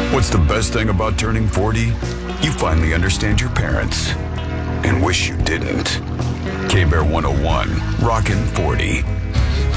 What's the best thing about turning 40? You finally understand your parents and wish you didn't. K-Bear 101, Rockin' 40.